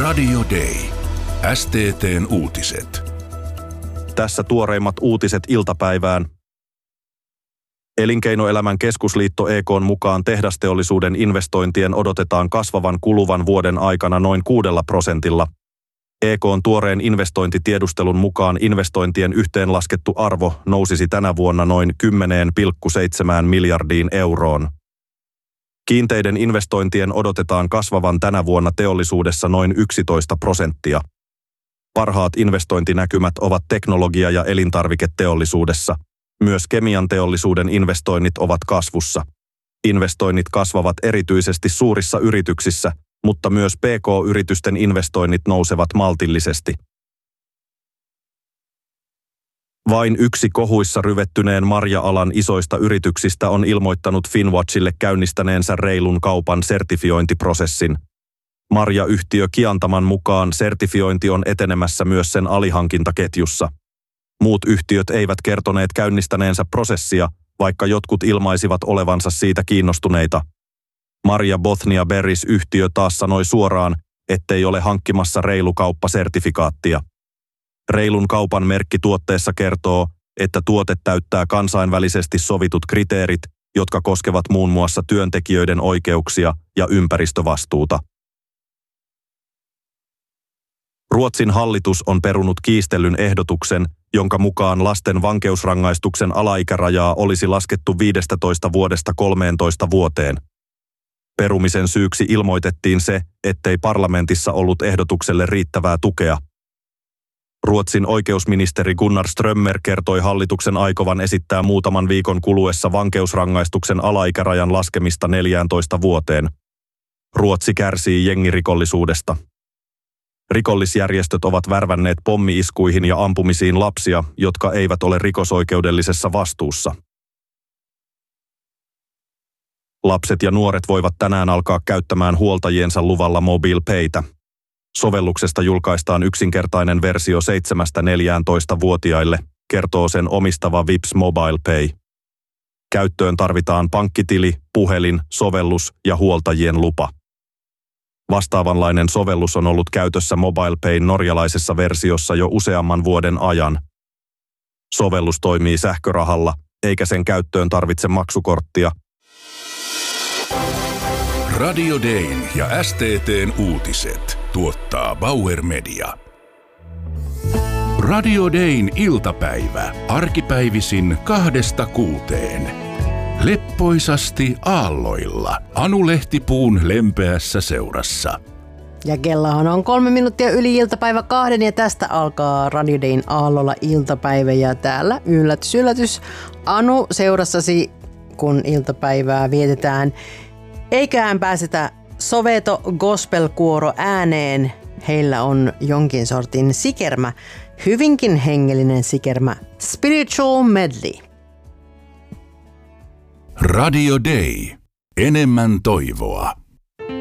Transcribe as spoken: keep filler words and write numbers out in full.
Radio Day. S T T:n uutiset. Tässä tuoreimmat uutiset iltapäivään. Elinkeinoelämän keskusliitto E K:n mukaan tehdasteollisuuden investointien odotetaan kasvavan kuluvan vuoden aikana noin kuudella prosentilla. E K:n tuoreen investointitiedustelun mukaan investointien yhteenlaskettu arvo nousisi tänä vuonna noin kymmenen pilkku seitsemän miljardiin euroon. Kiinteiden investointien odotetaan kasvavan tänä vuonna teollisuudessa noin yksitoista prosenttia. Parhaat investointinäkymät ovat teknologia- ja elintarviketeollisuudessa. Myös kemian teollisuuden investoinnit ovat kasvussa. Investoinnit kasvavat erityisesti suurissa yrityksissä, mutta myös P K-yritysten investoinnit nousevat maltillisesti. Vain yksi kohuissa ryvettyneen marja-alan isoista yrityksistä on ilmoittanut Finnwatchille käynnistäneensä reilun kaupan sertifiointiprosessin. Marjayhtiö Kiantaman mukaan sertifiointi on etenemässä myös sen alihankintaketjussa. Muut yhtiöt eivät kertoneet käynnistäneensä prosessia, vaikka jotkut ilmaisivat olevansa siitä kiinnostuneita. Marja Bothnia Berries-yhtiö taas sanoi suoraan, ettei ole hankkimassa reilu kauppa-sertifikaattia. Reilun kaupan merkki tuotteessa kertoo, että tuote täyttää kansainvälisesti sovitut kriteerit, jotka koskevat muun muassa työntekijöiden oikeuksia ja ympäristövastuuta. Ruotsin hallitus on perunut kiistellyn ehdotuksen, jonka mukaan lasten vankeusrangaistuksen alaikärajaa olisi laskettu viidestätoista vuodesta kolmeentoista vuoteen. Perumisen syyksi ilmoitettiin se, ettei parlamentissa ollut ehdotukselle riittävää tukea. Ruotsin oikeusministeri Gunnar Strömmer kertoi hallituksen aikovan esittää muutaman viikon kuluessa vankeusrangaistuksen alaikärajan laskemista neljääntoista vuoteen. Ruotsi kärsii jengirikollisuudesta. Rikollisjärjestöt ovat värvänneet pommi-iskuihin ja ampumisiin lapsia, jotka eivät ole rikosoikeudellisessa vastuussa. Lapset ja nuoret voivat tänään alkaa käyttämään huoltajiensa luvalla MobilePaytä. Sovelluksesta julkaistaan yksinkertainen versio seitsemästä neljääntoista-vuotiaille, kertoo sen omistava Vipps MobilePay. Käyttöön tarvitaan pankkitili, puhelin, sovellus ja huoltajien lupa. Vastaavanlainen sovellus on ollut käytössä MobilePayn norjalaisessa versiossa jo useamman vuoden ajan. Sovellus toimii sähkörahalla, eikä sen käyttöön tarvitse maksukorttia. Radio Dayn ja S T T:n uutiset tuottaa Bauer Media. Radio Dayn iltapäivä arkipäivisin kahdesta kuuteen. Leppoisasti aalloilla Anu Lehtipuun lempeässä seurassa. Ja kellahan on kolme minuuttia yli iltapäivä kahden ja tästä alkaa Radio Dayn aallolla iltapäivä ja täällä yllätys yllätys Anu seurassasi, kun iltapäivää vietetään. Eiköhän pääsetä Soveto gospel-kuoro ääneen. Heillä on jonkin sortin sikermä, hyvinkin hengellinen sikermä, Spiritual Medley. Radio Day. Enemmän toivoa.